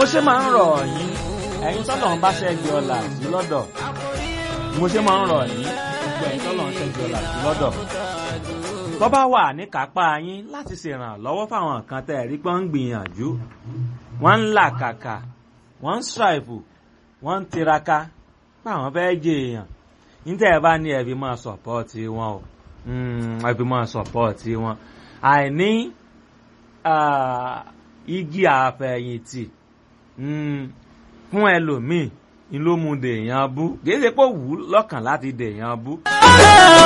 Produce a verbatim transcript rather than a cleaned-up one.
mo ṣe máa ń rọ̀ yín ẹ̀yin tọ́lọ̀ ń bá ṣẹ́gi ọlà sí lọ́dọ̀ mo ṣe máa ń rọ̀ yín gbogbo ẹ̀yin tọ́lọ̀ ń ṣẹ́gi ọlà sí lọ́dọ̀ tó bá wà ní kápá yín láti ṣèrànlọ́wọ́ fáwọn kan tẹ́ ẹ̀rí pé ń gbìyànjú wọ́n ń làkàkà wọ́n ń ṣàìfù wọ́n ń tiraka báwọn fẹ́ jẹ èèyàn níta ẹ̀ bá ní ẹ̀bí máa sọ̀pọ́ọ̀tì wọn o ẹ̀bí máa sọ̀pọ́ọ̀tì wọn àìní igi àfẹ̀yìntì fún ẹlòmíì ni ló mú dèèyàn bú kì í ṣe pé ó wù ú lọ́kàn láti dèèyàn bú.